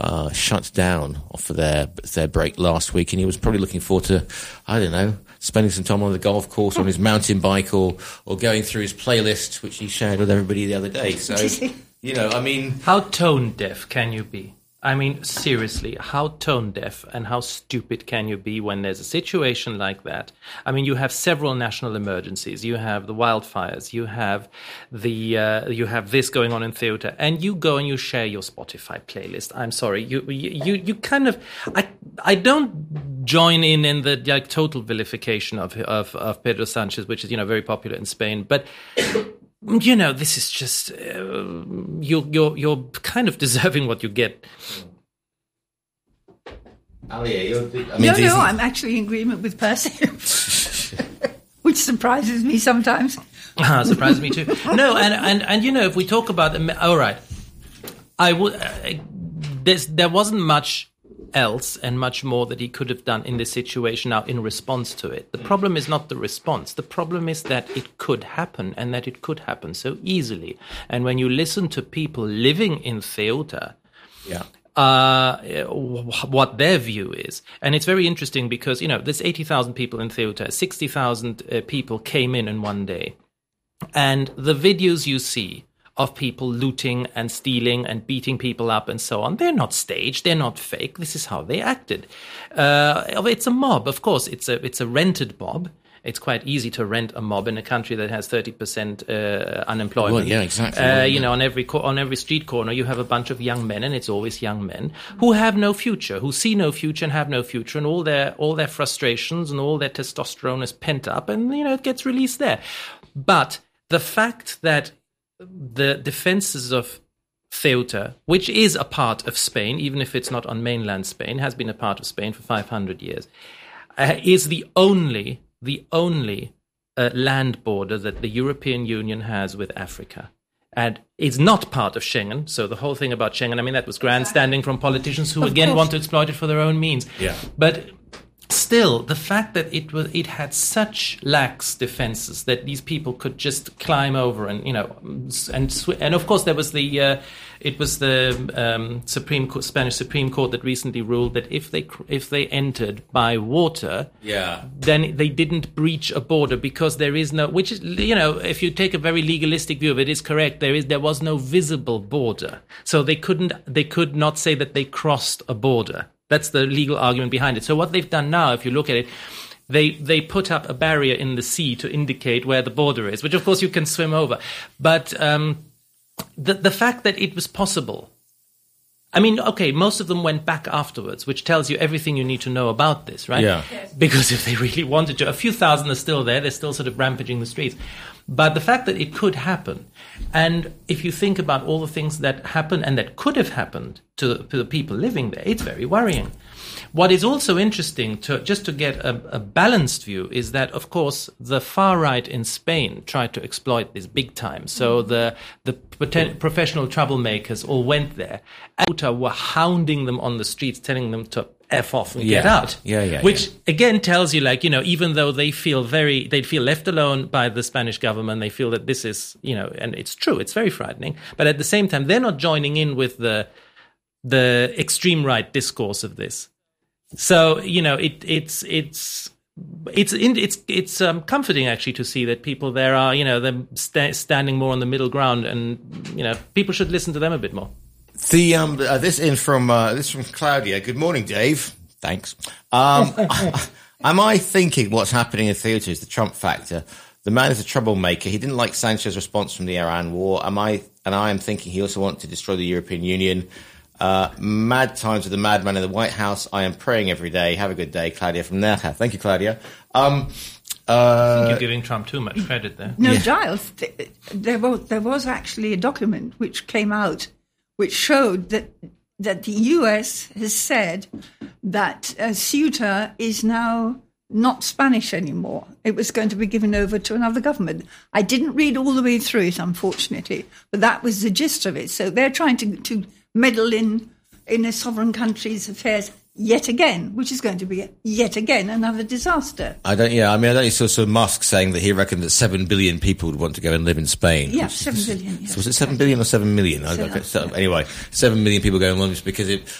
shut down for their break last week, and he was probably looking forward to, I don't know, spending some time on the golf course, on his mountain bike, or going through his playlist, which he shared with everybody the other day. So, how tone deaf can you be? I mean, seriously, how tone deaf and how stupid can you be when there's a situation like that? I mean, you have several national emergencies. You have the wildfires. You have you have this going on in Ceuta, and you go and you share your Spotify playlist. I'm sorry, you kind of, I don't join in the total vilification of Pedro Sanchez, which is very popular in Spain, but. This is just you're kind of deserving what you get. Alia, I'm actually in agreement with Percy, which surprises me sometimes. Surprises me too. No, and if we talk about all right, I would. There wasn't much else and much more that he could have done in this situation now in response to it. The problem is not the response. The problem is that it could happen, and that it could happen so easily. And when you listen to people living in Ceuta, what their view is, and it's very interesting because there's 80,000 people in Ceuta, 60,000 people came in one day, and the videos you see of people looting and stealing and beating people up and so on. They're not staged. They're not fake. This is how they acted. It's a mob, of course. It's a rented mob. It's quite easy to rent a mob in a country that has 30% unemployment. Well, yeah, exactly. On every street corner, you have a bunch of young men, and it's always young men who have no future, who see no future and have no future, and all their frustrations and all their testosterone is pent up, and it gets released there. But the fact that the defenses of Ceuta, which is a part of Spain, even if it's not on mainland Spain, has been a part of Spain for 500 years, is the only land border that the European Union has with Africa. And it's not part of Schengen. So the whole thing about Schengen, I mean, that was grandstanding from politicians who, again, want to exploit it for their own means. Yeah. But still, the fact that it had such lax defenses that these people could just climb over and and of course there was the Spanish Supreme Court that recently ruled that if they entered by water, then they didn't breach a border because there is no, which is if you take a very legalistic view of it, is correct. There was no visible border, so they could not say that they crossed a border. That's the legal argument behind it. So what they've done now, if you look at it, they put up a barrier in the sea to indicate where the border is, which of course you can swim over. But the fact that it was possible, I mean, okay, most of them went back afterwards, which tells you everything you need to know about this, right? Yeah. Yes. Because if they really wanted to, a few thousand are still there. They're still sort of rampaging the streets. But the fact that it could happen, and if you think about all the things that happen and that could have happened to the people living there, it's very worrying. What is also interesting, to get a balanced view, is that, of course, the far right in Spain tried to exploit this big time. So the professional troublemakers all went there and were hounding them on the streets, telling them to F off and get out. Which again tells you, even though they'd feel left alone by the Spanish government, they feel that this is, and it's true, it's very frightening. But at the same time, they're not joining in with the extreme right discourse of this. So it's comforting actually to see that people there are, them standing more on the middle ground, and people should listen to them a bit more. This from Claudia. Good morning, Dave. Thanks. Am I thinking what's happening in Ceuta is the Trump factor? The man is a troublemaker. He didn't like Sanchez's response from the Iran war. I am thinking he also wanted to destroy the European Union. Mad times with the madman in the White House. I am praying every day. Have a good day, Claudia from Nerja. Thank you, Claudia. I think you're giving Trump too much credit there. No, Giles, there was actually a document which came out which showed that the US has said that Ceuta is now not Spanish anymore. It was going to be given over to another government. I didn't read all the way through it, unfortunately, but that was the gist of it. So they're trying to meddle in a sovereign country's affairs yet again, which is going to be yet again another disaster. I only saw Musk saying that he reckoned that 7 billion people would want to go and live in Spain. Yeah, 7 billion. So was it 7 billion or 7 million? Anyway, 7 million people going on just because